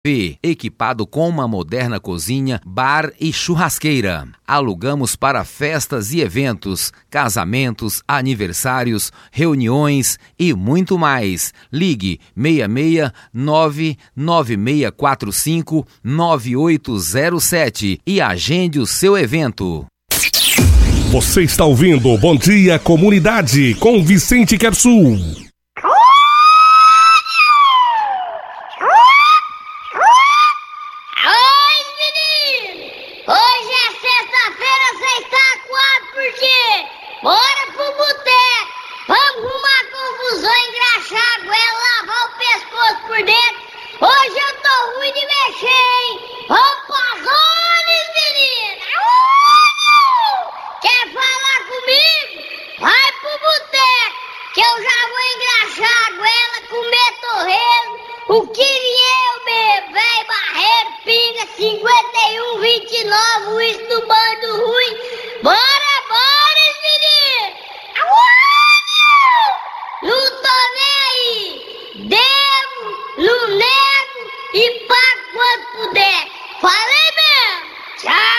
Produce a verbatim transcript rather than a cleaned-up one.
equipado com uma moderna cozinha, bar e churrasqueira. Alugamos para festas e eventos, casamentos, aniversários, reuniões e muito mais. Ligue seis seis nove nove seis quatro cinco nove oito zero sete e agende o seu evento. Você está ouvindo Bom Dia Comunidade com Vicente Quersul. Bora pro boteco, vamos arrumar confusão, engraxar a goela, lavar o pescoço por dentro. Hoje eu tô ruim de mexer, hein? Vamos pras olhos, menina! Quer falar comigo? Vai pro boteco, que eu já vou engraxar a goela, comer torresmo, o quirinheu mesmo, velho barreiro, pinga, cinquenta e um, vinte e nove, o isso do bando ruim. Bora, bora, menino! Não tô nem aí! Devo, não nego e pago quanto puder! Falei mesmo! Tchau!